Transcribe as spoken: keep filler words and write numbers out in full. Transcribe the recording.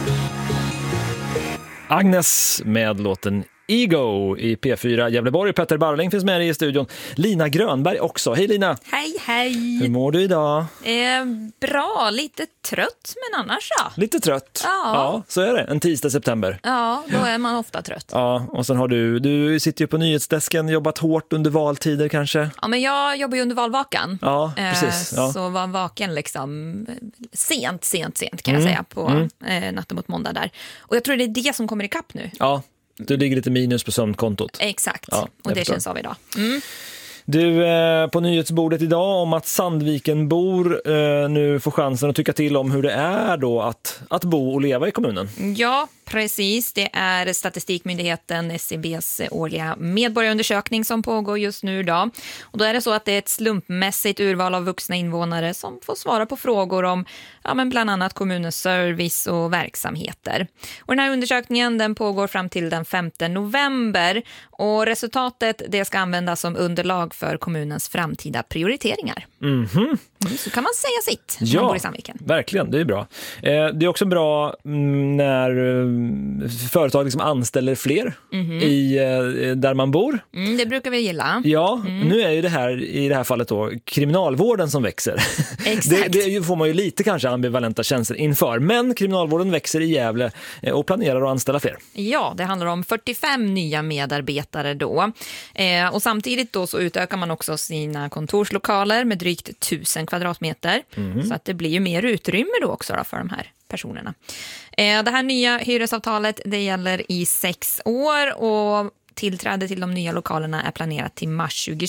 Agnes med låten Ego i P fyra Gävleborg. Petter Barling finns med i studion. Lina Grönberg också. Hej Lina! Hej, hej! Hur mår du idag? Eh, bra, lite trött men annars ja. Lite trött? Ja. Ja, så är det. En tisdag september. Ja, då är man ofta trött. Ja, och sen har du, du sitter ju på nyhetsdesken, jobbat hårt under valtider kanske? Ja, men jag jobbar ju under valvakan. Ja, precis. Ja. Eh, så var vaken liksom sent, sent, sent kan jag Mm. säga på Mm. eh, natten mot måndag där. Och jag tror det är det som kommer i kapp nu. Ja, du ligger lite minus på sömnkontot. Exakt, Ja, och det förstår. känns av idag. Mm. Du, eh, på nyhetsbordet idag om att Sandvikenbor eh, nu får chansen att tycka till om hur det är då att, att bo och leva i kommunen. Ja, precis. Det är Statistikmyndigheten S C B:s årliga medborgarundersökning som pågår just nu idag. Och då är det så att det är ett slumpmässigt urval av vuxna invånare som får svara på frågor om ja, men bland annat kommunens service och verksamheter. Och den här undersökningen den pågår fram till den femte november och resultatet det ska användas som underlag för kommunens framtida prioriteringar. Mhm. Så kan man säga sitt när Ja, man bor i Sandviken. Verkligen, det är bra. Eh, det är också bra mm, när eh, företag liksom anställer fler Mhm. i, eh, där man bor. Mm, det brukar vi gilla. Ja, nu är ju det här i det här fallet då kriminalvården som växer. Exakt. Det, det får man ju lite kanske ambivalenta känslor inför, men kriminalvården växer i Gävle eh, och planerar att anställa fler. Ja, det handlar om fyrtiofem nya medarbetare då. Eh, och samtidigt då så utökar man också sina kontorslokaler med drygt tusen kvadratmeter. Så att det blir ju mer utrymme då också då för de här personerna. Eh, det här nya hyresavtalet det gäller i sex år och tillträde till de nya lokalerna är planerat till mars tjugo